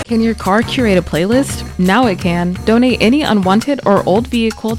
Can your car curate a playlist? Now it can. Donate any unwanted or old vehicle